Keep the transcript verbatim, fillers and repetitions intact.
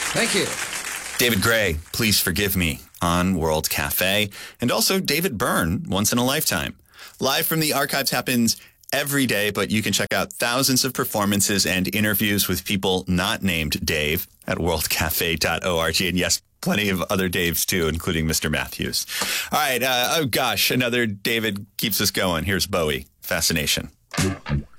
Thank you. David Gray, Please Forgive Me on World Cafe. And also David Byrne, Once in a Lifetime. Live from the archives happens every day, but you can check out thousands of performances and interviews with people not named Dave at world cafe dot org. And yes, plenty of other Daves too, including Mister Matthews. All right. Uh, oh, gosh. Another David keeps us going. Here's Bowie, Fascination.